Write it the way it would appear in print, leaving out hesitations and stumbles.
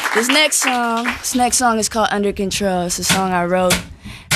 This next song is called Under Control. It's a song I wrote